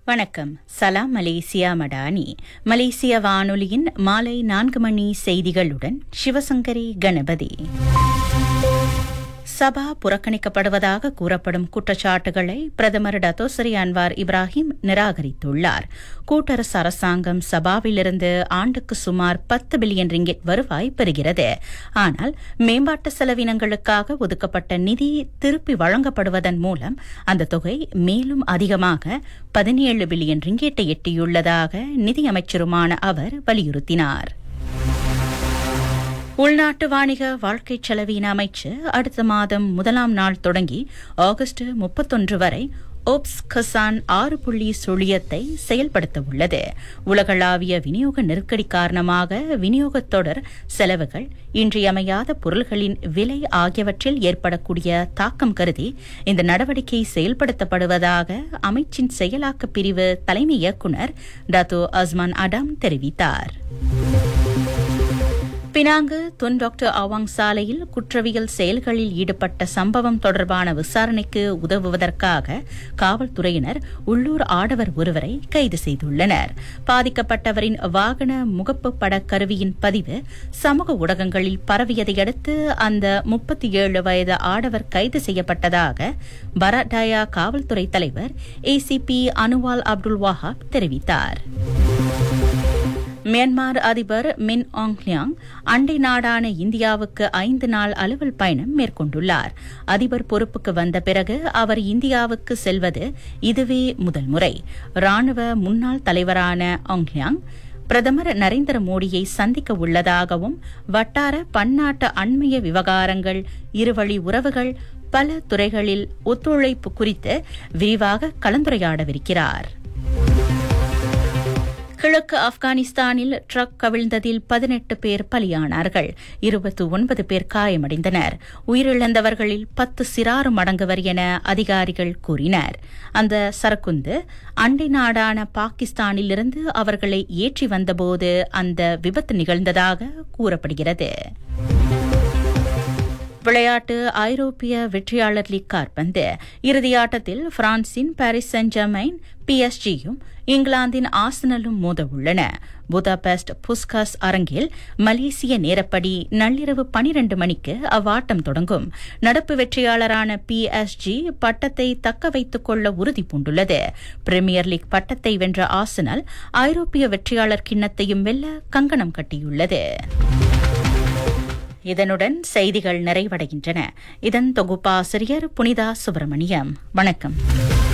வணக்கம். சலாம் மலேசியா மடானி. மலேசிய வானொலியின் மாலை 4 மணி செய்திகளுடன் சிவசங்கரி கணபதி. சபா புறக்கணிக்கப்படுவதாக கூறப்படும் குற்றச்சாட்டுகளை பிரதமர் டத்தோசரி அன்வார் இப்ராஹிம் நிராகரித்துள்ளார். கூட்டரசு அரசாங்கம் சபாவிலிருந்து ஆண்டுக்கு சுமார் 10 பில்லியன் ரிங்கிட் வருவாய் பெறுகிறது. ஆனால் மேம்பாட்டு செலவினங்களுக்காக ஒதுக்கப்பட்ட நிதி திருப்பி வழங்கப்படுவதன் மூலம் அந்த தொகை மேலும் அதிகமாக 17 பில்லியன் ரிங்கிட்டை எட்டியுள்ளதாக நிதியமைச்சருமான அவர் வலியுறுத்தினார். உள்நாட்டு வாணிக வாழ்க்கை செலவின அமைச்சு அடுத்த மாதம் 1ஆம் நாள் தொடங்கி ஆகஸ்ட் 31 வரை ஓப்ஸ் கசான் 6 புள்ளி சுழியத்தை செயல்படுத்த உள்ளது. உலகளாவிய விநியோக நெருக்கடி காரணமாக விநியோகத் தொடர் செலவுகள், இன்றியமையாத பொருள்களின் விலை ஆகியவற்றில் ஏற்படக்கூடிய தாக்கம் கருதி இந்த நடவடிக்கை செயல்படுத்தப்படுவதாக அமைச்சின் செயலாக்க பிரிவு தலைமை இயக்குநர் டத்தோ அஸ்மான் அடாம் தெரிவித்தார். பினாங்கு துன் டாக்டர் அவாங் சாலையில் குற்றவியல் செயல்களில் ஈடுபட்ட சம்பவம் தொடர்பான விசாரணைக்கு உதவுவதற்காக காவல்துறையினர் உள்ளூர் ஆடவர் ஒருவரை கைது செய்துள்ளனர். பாதிக்கப்பட்டவரின் வாகன முகப்பு பட கருவியின் பதிவு சமூக ஊடகங்களில் பரவியதையடுத்து அந்த 37 வயது ஆடவர் கைது செய்யப்பட்டதாக பராடாயா காவல்துறை தலைவர் ஏசிபி அனுவால் அப்துல் வஹாப் தெரிவித்தார். மியான்மர் அதிபர் மின் ஆங் லியாங் அண்டை நாடான இந்தியாவுக்கு 5 நாள் அலுவல் பயணம் மேற்கொண்டுள்ளார். அதிபர் பொறுப்புக்கு வந்த பிறகு அவர் இந்தியாவுக்கு செல்வது இதுவே முதல் முறை. ராணுவ முன்னாள் தலைவரான ஆங் லியாங் பிரதமர் நரேந்திர மோடியை சந்திக்க உள்ளதாகவும் வட்டார பன்னாட்டு அண்மைய விவகாரங்கள், இருவழி உறவுகள், பல துறைகளில் ஒத்துழைப்பு குறித்து விரிவாக கலந்துரையாடவிருக்கிறார். கிழக்கு ஆப்கானிஸ்தானில் ட்ரக் கவிழ்ந்ததில் 18 பேர் பலியானார்கள். 29 பேர் காயமடைந்தனர். உயிரிழந்தவர்களில் 10 சிறாரும் அடங்குவர் என அதிகாரிகள் கூறினர். அந்த சரக்குந்து அண்டை நாடான பாகிஸ்தானிலிருந்து அவர்களை ஏற்றி வந்தபோது அந்த விபத்து நிகழ்ந்ததாக கூறப்படுகிறது. விளையாட்டு. ஐரோப்பிய வெற்றியாளர் லீக் கால்பந்து இறுதியாட்டத்தில் பிரான்சின் பாரிஸ் செயின்ட் ஜெர்மைன் PSG-யும் இங்கிலாந்தின் ஆர்சனலும் மோத உள்ளன. புதாபெஸ்ட் புஸ்காஸ் அரங்கில் மலேசிய நேரப்படி நள்ளிரவு 12 மணிக்கு அவ்வாட்டம் தொடங்கும். நடப்பு வெற்றியாளரான PSG பட்டத்தை தக்க வைத்துக் கொள்ள உறுதி பூண்டுள்ளது. பிரீமியர் லீக் பட்டத்தை வென்ற ஆர்சனல் ஐரோப்பிய வெற்றியாளர் கிண்ணத்தையும் வெல்ல கங்கணம் கட்டியுள்ளது. இதனுடன் செய்திகள் நிறைவடைகின்றன. இதன் தொகுப்பாசிரியர் புனிதா சுப்பிரமணியம். வணக்கம்.